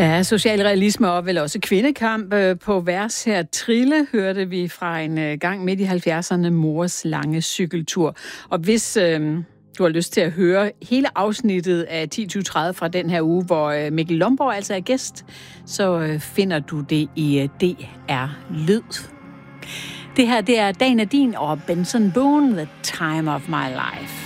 Ja, socialrealisme og vel også kvindekamp på vers her. Trille hørte vi fra en gang midt i 70'erne, Mors lange cykeltur. Og hvis du har lyst til at høre hele afsnittet af 10.20.30 fra den her uge, hvor Mikkel Lomborg altså er gæst, så finder du det i DR Lyd. Det her, det er Dagen er din og Benson Boone, The Time of My Life.